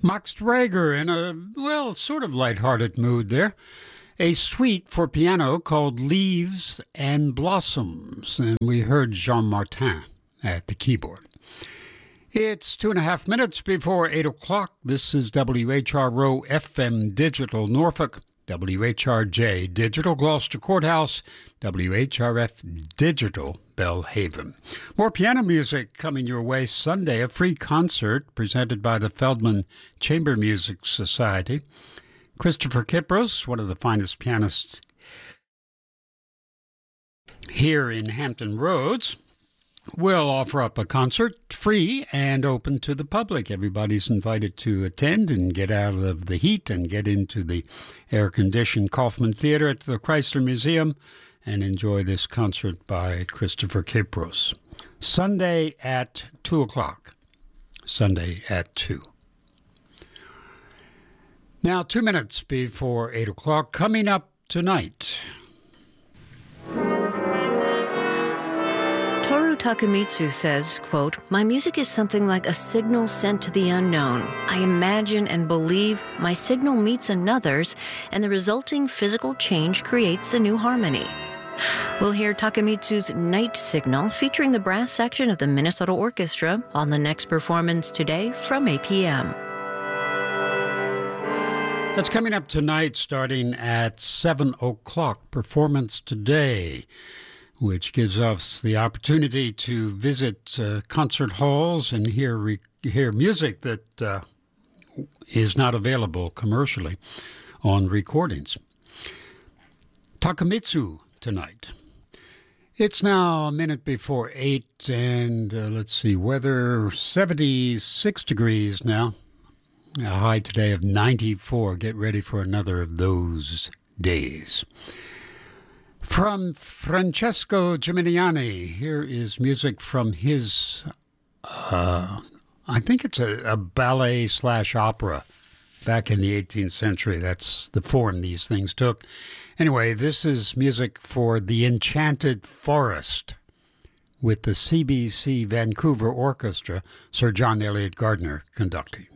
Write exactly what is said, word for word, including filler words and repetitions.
Max Reger in a, well, sort of lighthearted mood there. A suite for piano called Leaves and Blossoms, and we heard Jean Martin at the keyboard. It's two and a half minutes before eight o'clock. This is W H R O F M Digital Norfolk, W H R J Digital Gloucester Courthouse, W H R F Digital Belhaven. More piano music coming your way Sunday, a free concert presented by the Feldman Chamber Music Society. Christopher Kipros, one of the finest pianists here in Hampton Roads, will offer up a concert free and open to the public. Everybody's invited to attend and get out of the heat and get into the air-conditioned Kaufman Theater at the Chrysler Museum and enjoy this concert by Christopher Kipros. Sunday at two o'clock. Sunday at two. Now, two minutes before eight o'clock, coming up tonight. Toru Takemitsu says, quote, "My music is something like a signal sent to the unknown. I imagine and believe my signal meets another's, and the resulting physical change creates a new harmony." We'll hear Takemitsu's Night Signal featuring the brass section of the Minnesota Orchestra on the next performance today from eight p.m. That's coming up tonight starting at seven o'clock. Performance today, which gives us the opportunity to visit uh, concert halls and hear re- hear music that uh, is not available commercially on recordings. Takemitsu tonight. It's now a minute before eight, and uh, let's see, weather seventy-six degrees now. A high today of ninety-four. Get ready for another of those days. From Francesco Gimignani, here is music from his, uh, I think it's a, a ballet slash opera back in the eighteenth century. That's the form these things took. Anyway, this is music for The Enchanted Forest with the C B C Vancouver Orchestra, Sir John Eliot Gardiner conducting.